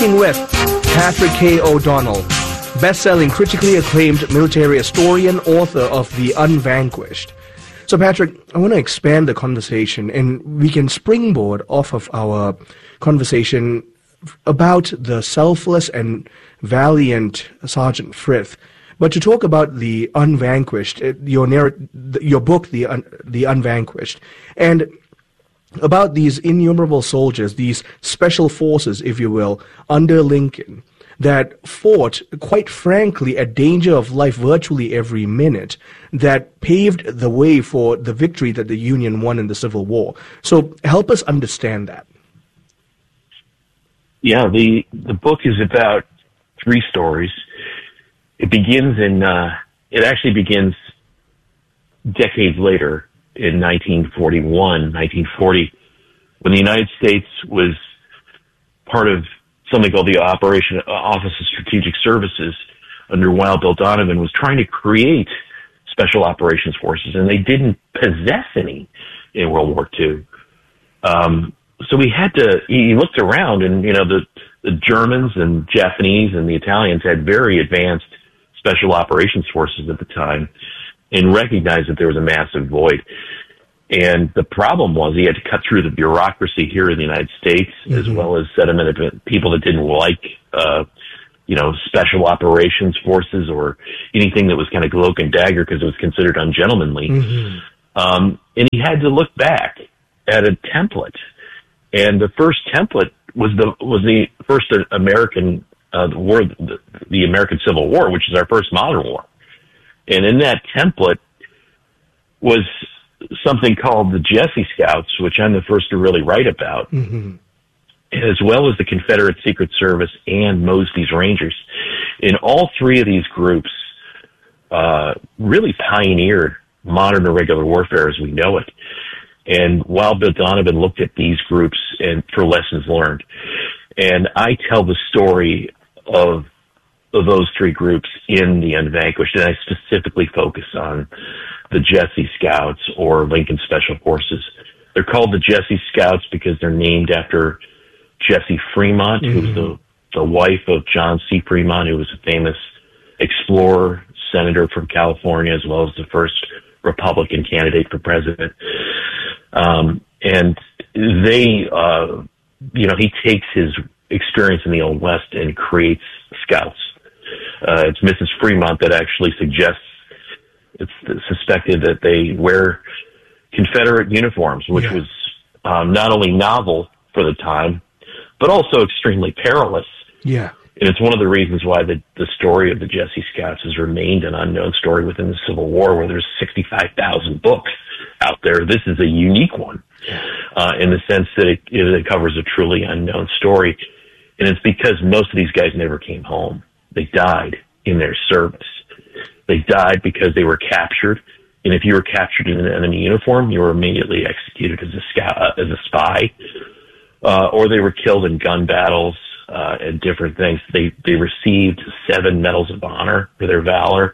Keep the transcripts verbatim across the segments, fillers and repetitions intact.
speaking with Patrick K. O'Donnell, best-selling, critically acclaimed military historian, author of The Unvanquished. So, Patrick, I want to expand the conversation, and we can springboard off of our conversation about the selfless and valiant Sergeant Frith. But to talk about The Unvanquished, your narr- your book, The Un- The Unvanquished, and about these innumerable soldiers, these special forces, if you will, under Lincoln, that fought, quite frankly, at danger of life virtually every minute, that paved the way for the victory that the Union won in the Civil War. So help us understand that. Yeah, the, the book is about three stories. It begins in, uh, it actually begins decades later in nineteen forty-one, nineteen forty, when the United States was part of something called the Operation Office of Strategic Services under Wild Bill Donovan, was trying to create special operations forces, and they didn't possess any in World War Two. Um, so we had to, he looked around, and, you know, the, the Germans and Japanese and the Italians had very advanced special operations forces at the time, and recognized that there was a massive void. And the problem was he had to cut through the bureaucracy here in the United States, mm-hmm. as well as sentiment of people that didn't like, uh, you know, special operations forces or anything that was kind of cloak and dagger because it was considered ungentlemanly. Mm-hmm. Um, and he had to look back at a template. And the first template was the, was the first American, uh, war, the, the American Civil War, which is our first modern war. And in that template was something called the Jesse Scouts, which I'm the first to really write about, mm-hmm. as well as the Confederate Secret Service and Mosby's Rangers. And all three of these groups uh, really pioneered modern irregular warfare as we know it. And Wild Bill Donovan looked at these groups and for lessons learned. And I tell the story of of those three groups in The Unvanquished, and I specifically focus on the Jesse Scouts, or Lincoln Special Forces. They're called the Jesse Scouts because they're named after Jessie Fremont, mm-hmm. who was the, the wife of John C. Fremont, who was a famous explorer, senator from California, as well as the first Republican candidate for president. Um, and they, uh, you know, he takes his experience in the Old West and creates scouts. Uh, it's Missus Fremont that actually suggests, it's suspected that they wear Confederate uniforms, which yeah. was um, not only novel for the time, but also extremely perilous. Yeah. And it's one of the reasons why the, the story of the Jesse Scouts has remained an unknown story within the Civil War, where there's sixty-five thousand books out there. This is a unique one uh, in the sense that it, it covers a truly unknown story. And it's because most of these guys never came home. They died in their service. They died because they were captured. And if you were captured in an enemy uniform, you were immediately executed as a scout, uh, as a spy, uh, or they were killed in gun battles uh, and different things. They they received seven medals of honor for their valor,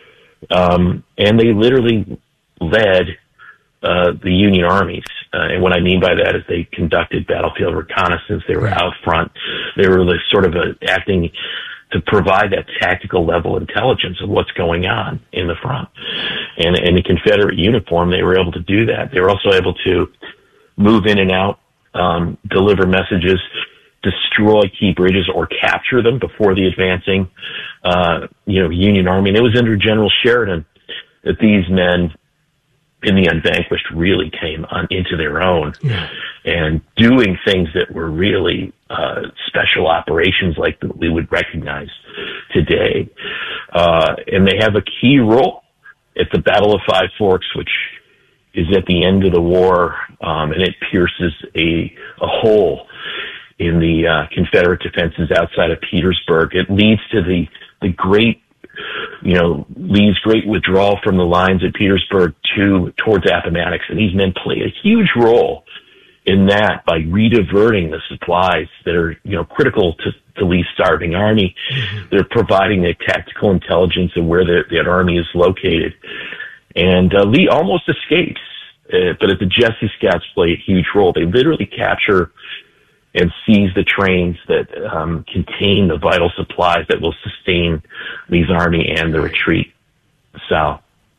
um, and they literally led uh, the Union armies. Uh, and what I mean by that is they conducted battlefield reconnaissance. They were out front. They were like sort of a, acting to provide that tactical level intelligence of what's going on in the front. And in the Confederate uniform, they were able to do that. They were also able to move in and out, um, deliver messages, destroy key bridges or capture them before the advancing, uh, you know, Union Army. And it was under General Sheridan that these men in The Unvanquished really came on into their own, yeah. and doing things that were really uh, special operations like that we would recognize today. Uh, and they have a key role at the Battle of Five Forks, which is at the end of the war, um, and it pierces a, a hole in the uh, Confederate defenses outside of Petersburg. It leads to the, the great you know, Lee's great withdrawal from the lines at Petersburg to towards Appomattox, and these men play a huge role in that by rediverting the supplies that are, you know, critical to, to Lee's starving army. Mm-hmm. They're providing the tactical intelligence of where the, that army is located. And uh, Lee almost escapes, uh, but the Jesse Scouts play a huge role. They literally capture and seize the trains that um, contain the vital supplies that will sustain Lee's army and the retreat south.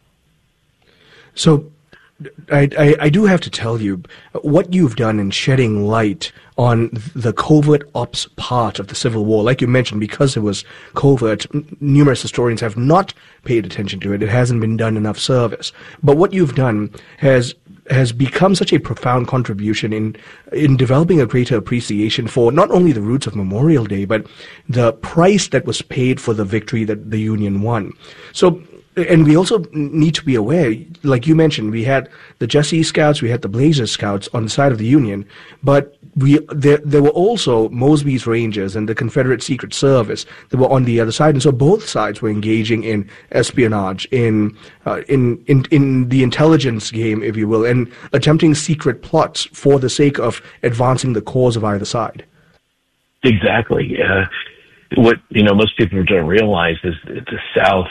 So I, I, I do have to tell you, what you've done in shedding light on the covert ops part of the Civil War, like you mentioned, because it was covert, numerous historians have not paid attention to it. It hasn't been done enough service. But what you've done has has become such a profound contribution in in developing a greater appreciation for not only the roots of Memorial Day, but the price that was paid for the victory that the Union won. So, and we also need to be aware, like you mentioned, we had the Jesse Scouts, we had the Blazer Scouts on the side of the Union, but we there there were also Mosby's Rangers and the Confederate Secret Service that were on the other side, and so both sides were engaging in espionage, in uh, in in in the intelligence game, if you will, and attempting secret plots for the sake of advancing the cause of either side. Exactly. Uh, what you know, most people don't realize is that the South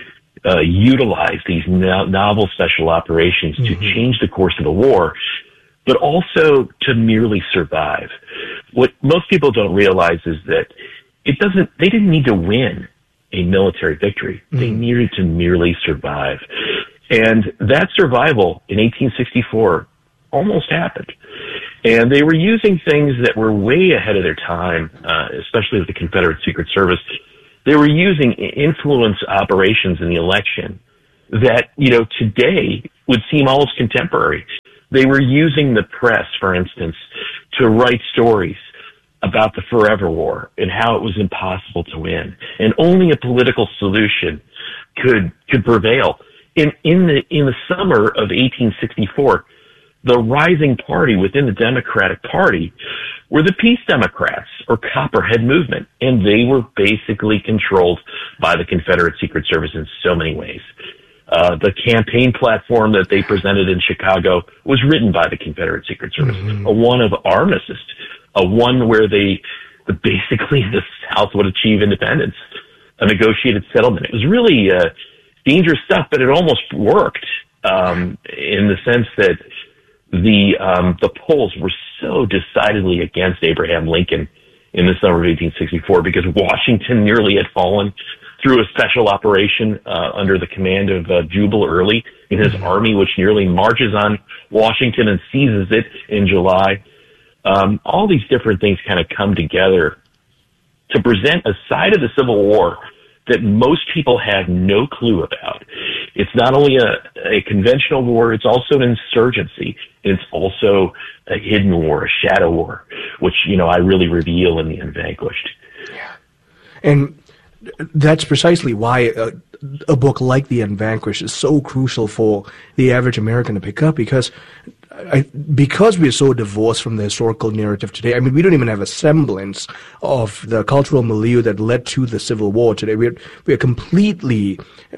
Uh, utilize these no- novel special operations to mm-hmm. change the course of the war, but also to merely survive. What most people don't realize is that it doesn't, they didn't need to win a military victory. Mm-hmm. They needed to merely survive. And that survival in eighteen sixty-four almost happened. And they were using things that were way ahead of their time, uh, especially with the Confederate Secret Service. They were using influence operations in the election that, you know, today would seem almost contemporary. They were using the press, for instance, to write stories about the Forever War and how it was impossible to win. And only a political solution could, could prevail. In, in the, in the summer of eighteen sixty-four, the rising party within the Democratic Party were the Peace Democrats, or Copperhead Movement, and they were basically controlled by the Confederate Secret Service in so many ways. Uh, the campaign platform that they presented in Chicago was written by the Confederate Secret Service, mm-hmm. a one of armistice, a one where they, the, basically the South would achieve independence, a negotiated settlement. It was really uh, dangerous stuff, but it almost worked um, in the sense that the um, the polls were so decidedly against Abraham Lincoln in the summer of eighteen sixty-four because Washington nearly had fallen through a special operation uh, under the command of uh, Jubal Early in his army, which nearly marches on Washington and seizes it in July. Um, all these different things kind of come together to present a side of the Civil War that most people have no clue about. It's not only a, a conventional war, it's also an insurgency. And it's also a hidden war, a shadow war, which, you know, I really reveal in The Unvanquished. Yeah. And that's precisely why a, a book like The Unvanquished is so crucial for the average American to pick up, because I, because we're so divorced from the historical narrative today. I mean, we don't even have a semblance of the cultural milieu that led to the Civil War today. We're we're completely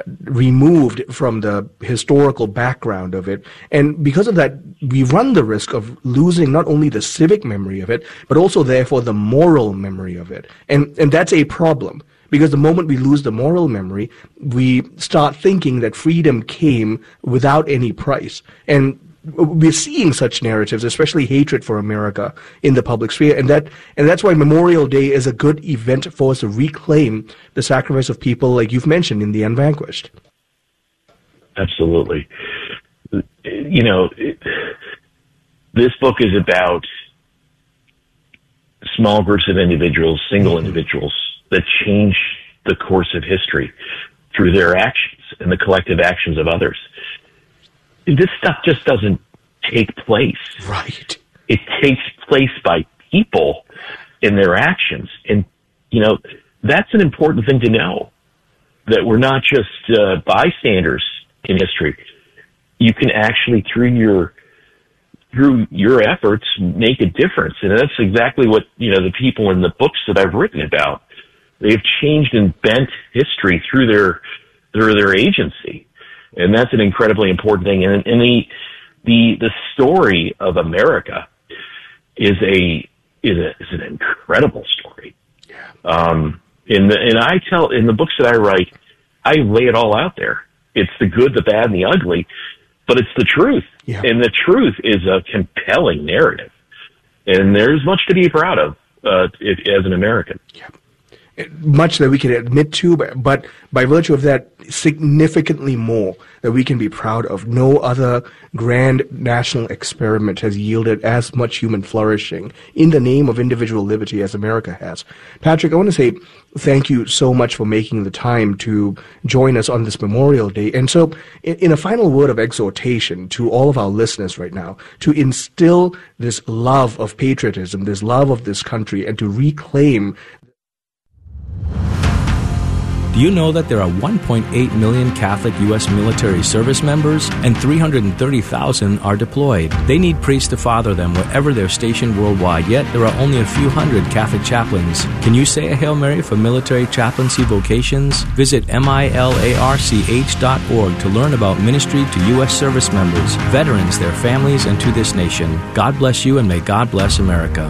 removed from the historical background of it, and because of that, we run the risk of losing not only the civic memory of it, but also therefore the moral memory of it, and and that's a problem. Because the moment we lose the moral memory, we start thinking that freedom came without any price. And we're seeing such narratives, especially hatred for America, in the public sphere. And that and that's why Memorial Day is a good event for us to reclaim the sacrifice of people like you've mentioned in The Unvanquished. Absolutely. You know, it, this book is about small groups of individuals, single mm-hmm. individuals, that change the course of history through their actions and the collective actions of others. This stuff just doesn't take place. Right. It takes place by people in their actions. And, you know, that's an important thing to know, that we're not just uh, bystanders in history. You can actually, through your through your efforts, make a difference. And that's exactly what, you know, the people in the books that I've written about, they've changed and bent history through their through their agency, and that's an incredibly important thing. And, and the the the story of America is a is a is an incredible story. Yeah. Um, in the and I tell in the books that I write, I lay it all out there. It's the good, the bad, and the ugly, but it's the truth. Yeah. And the truth is a compelling narrative. And there's much to be proud of uh, if, as an American. Yeah. Much that we can admit to, but, but by virtue of that, significantly more that we can be proud of. No other grand national experiment has yielded as much human flourishing in the name of individual liberty as America has. Patrick, I want to say thank you so much for making the time to join us on this Memorial Day. And so, in, in a final word of exhortation to all of our listeners right now, to instill this love of patriotism, this love of this country, and to reclaim. Do you know that there are one point eight million Catholic U S military service members and three hundred thirty thousand are deployed? They need priests to father them wherever they're stationed worldwide, yet there are only a few hundred Catholic chaplains. Can you say a Hail Mary for military chaplaincy vocations? Visit milarch dot org to learn about ministry to U S service members, veterans, their families, and to this nation. God bless you, and may God bless America.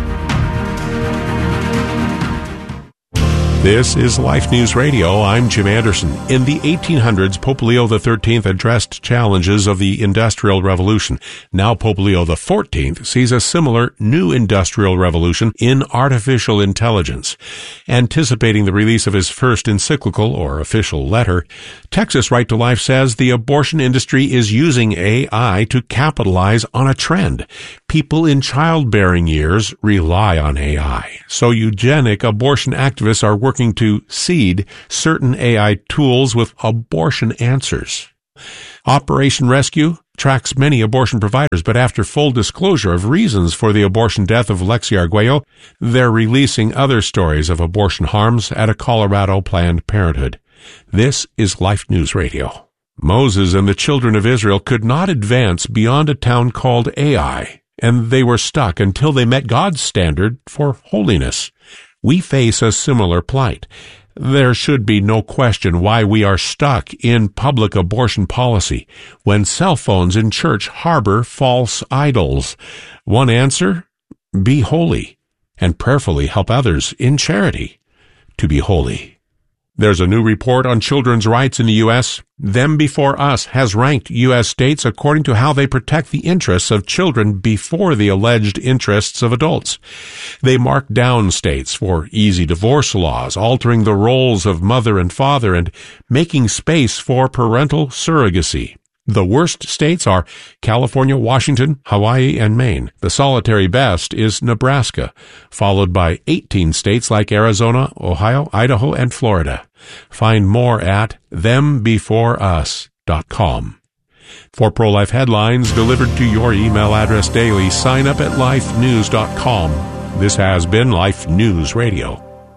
This is Life News Radio. I'm Jim Anderson. In the eighteen hundreds, Pope Leo the thirteenth addressed challenges of the Industrial Revolution. Now Pope Leo the fourteenth sees a similar new industrial revolution in artificial intelligence. Anticipating the release of his first encyclical or official letter, Texas Right to Life says the abortion industry is using A I to capitalize on a trend. People in childbearing years rely on A I. So eugenic abortion activists are working working to seed certain A I tools with abortion answers. Operation Rescue tracks many abortion providers, but after full disclosure of reasons for the abortion death of Lexi Arguello, they're releasing other stories of abortion harms at a Colorado Planned Parenthood. This is Life News Radio. Moses and the children of Israel could not advance beyond a town called Ai, and they were stuck until they met God's standard for holiness. We face a similar plight. There should be no question why we are stuck in public abortion policy when cell phones in church harbor false idols. One answer? Be holy, and prayerfully help others in charity to be holy. There's a new report on children's rights in the U S Them Before Us has ranked U S states according to how they protect the interests of children before the alleged interests of adults. They mark down states for easy divorce laws, altering the roles of mother and father, and making space for parental surrogacy. The worst states are California, Washington, Hawaii, and Maine. The solitary best is Nebraska, followed by eighteen states like Arizona, Ohio, Idaho, and Florida. Find more at them before us dot com. For pro-life headlines delivered to your email address daily, sign up at life news dot com. This has been Life News Radio.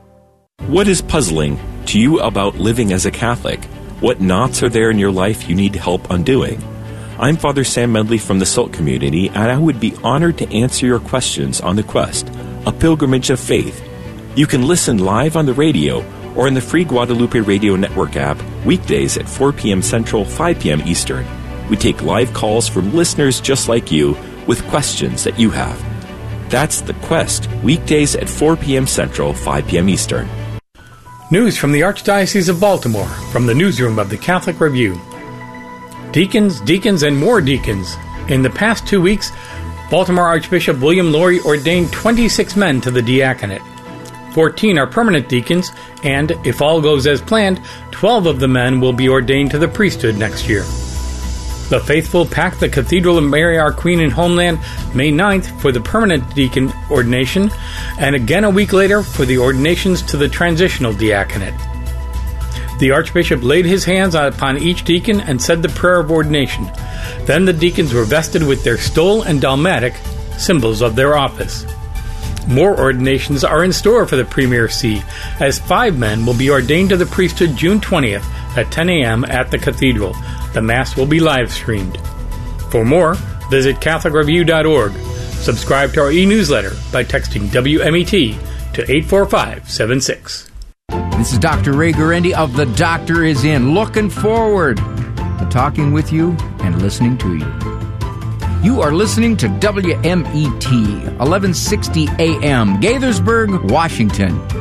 What is puzzling to you about living as a Catholic? What knots are there in your life you need help undoing? I'm Father Sam Medley from the Salt Community, and I would be honored to answer your questions on The Quest, a pilgrimage of faith. You can listen live on the radio or in the free Guadalupe Radio Network app weekdays at four p.m. Central, five p.m. Eastern. We take live calls from listeners just like you with questions that you have. That's The Quest, weekdays at four p.m. Central, five p.m. Eastern. News from the Archdiocese of Baltimore, from the newsroom of the Catholic Review. Deacons, deacons, and more deacons. In the past two weeks, Baltimore Archbishop William Lori ordained twenty-six men to the diaconate. fourteen are permanent deacons, and, if all goes as planned, twelve of the men will be ordained to the priesthood next year. The faithful pack the Cathedral of Mary Our Queen in Homeland May ninth for the permanent deacon ordination, and again a week later for the ordinations to the transitional diaconate. The Archbishop laid his hands upon each deacon and said the prayer of ordination. Then the deacons were vested with their stole and dalmatic, symbols of their office. More ordinations are in store for the Premier See, as five men will be ordained to the priesthood June twentieth at ten a.m. at the Cathedral. The Mass will be live-streamed. For more, visit Catholic Review dot org. Subscribe to our e-newsletter by texting W M E T to eight four five seven six. This is Doctor Ray Guarendi of The Doctor Is In, looking forward to talking with you and listening to you. You are listening to W M E T, eleven sixty A M, Gaithersburg, Washington.